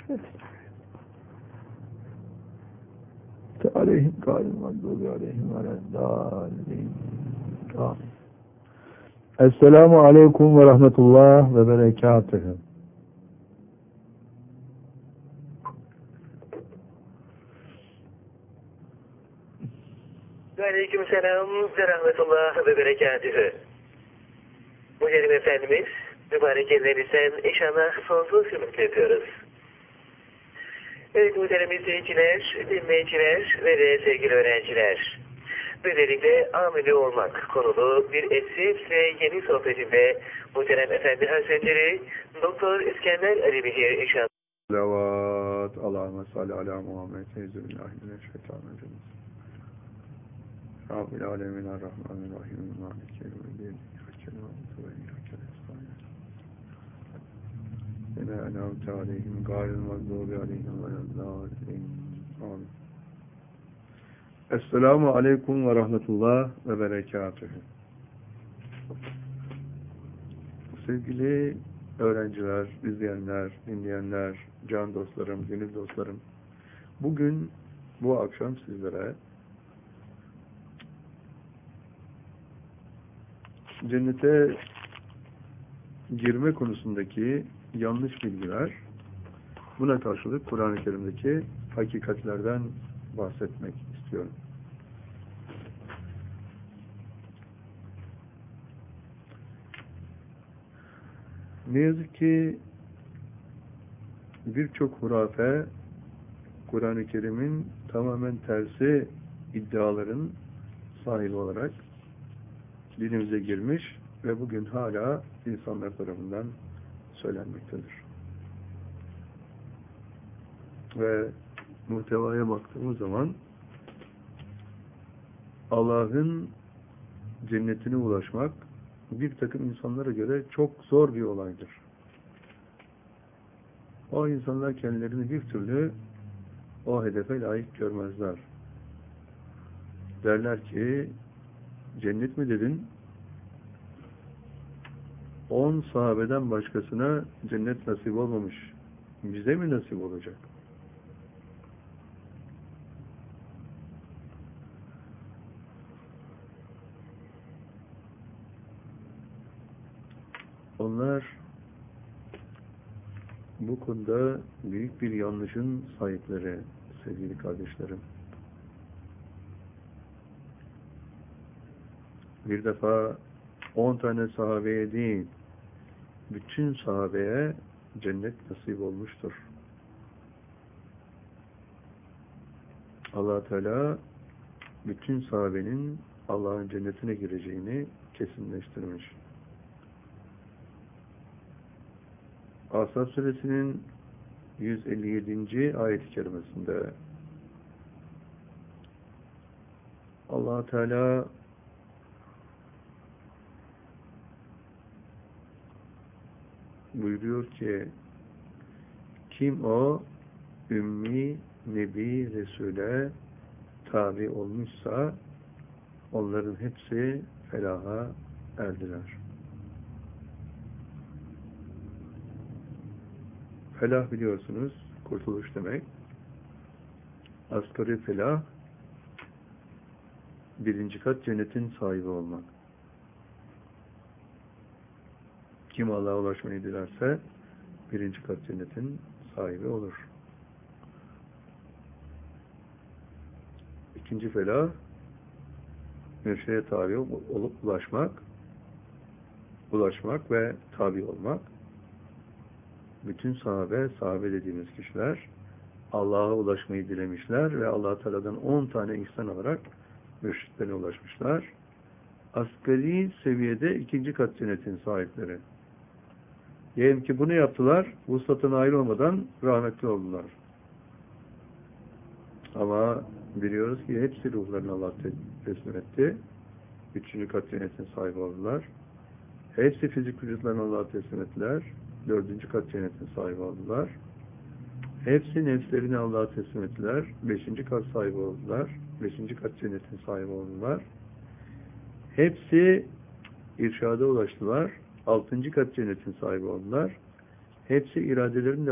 aleyhim kâlim mağdûbi aleyhim veleddâllîn. Amin. Esselamu aleyküm ve rahmetullah ve berekatühü. Ve aleykümselam ve rahmetullah ve berekatühü. Muhterem Efendimiz, mübarek ellerinizden inşallah sonsuz hürmet yapıyoruz. Evet muhterem izleyiciler, dinleyiciler ve de sevgili öğrenciler. Böylelikle ameli olmak konulu bir eşsiz ve yeni sohbetinde muhterem Efendi Hazretleri Doktor İskender Ali Bihir inşallah. Salavat, Allahümme salli ala Muhammed, Euzubillahimineşşeytanirracim. Rabbil alemin, Errahmanirrahim, Maliki yevmiddin, İyyâke na'budu ve İyyâke nestaîn. Ve en'amte aleyhim gâyril mağdûbi aleyhim veleddâllîn. Amin. Esselamu aleyküm ve rahmetullah ve berekatühü. Sevgili öğrenciler, izleyenler, dinleyenler, can dostlarım, gönül dostlarım, bugün, bu akşam sizlere cennete girme konusundaki yanlış bilgiler, buna karşılık Kur'an-ı Kerim'deki hakikatlerden bahsetmek istiyorum. Ne yazık ki birçok hurafe, Kur'an-ı Kerim'in tamamen tersi iddiaların sahibi olarak dinimize girmiş ve bugün hala insanlar tarafından söylenmektedir. Ve muhtevaya baktığımız zaman Allah'ın cennetine ulaşmak bir takım insanlara göre çok zor bir olaydır. O insanlar kendilerini bir türlü o hedefe layık görmezler. Derler ki, cennet mi dedin? 10 sahabeden başkasına cennet nasip olmamış. Bize mi nasip olacak? Onlar bu konuda büyük bir yanlışın sahipleri sevgili kardeşlerim. Bir defa 10 tane sahabeye değil, bütün sahabeye cennet nasip olmuştur. Allah Teala bütün sahabenin Allah'ın cennetine gireceğini kesinleştirmiş. Ashab Suresinin 157. ayet-i kerimesinde Allah Teala buyuruyor ki, kim o ümmi Nebi Resul'e tabi olmuşsa onların hepsi felaha erdiler. Felah biliyorsunuz, kurtuluş demek. Asgari felah, birinci kat cennetin sahibi olmak. Kim Allah'a ulaşmayı dilerse birinci kat cennetin sahibi olur. İkinci felah, mürşide tabi olup ulaşmak ve tabi olmak. Bütün sahabe dediğimiz kişiler Allah'a ulaşmayı dilemişler ve Allah Teala'dan 10 tane ihsan alarak mürşitlerine ulaşmışlar. Asgari seviyede ikinci kat cennetin sahipleri. Diyelim ki bunu yaptılar, vuslatına ayrılmadan rahmetli oldular. Ama biliyoruz ki hepsi ruhlarını Allah teslim etti. Üçüncü kat cennetin sahibi oldular. Hepsi fizik vücutlarını Allah'a teslim ettiler. Dördüncü kat cennetin sahibi oldular. Hepsi nefslerini Allah'a teslim ettiler. Beşinci kat sahibi oldular. Beşinci kat cennetin sahibi oldular. Hepsi irşada ulaştılar. Altıncı kat cennetin sahibi oldular. Hepsi iradelerinin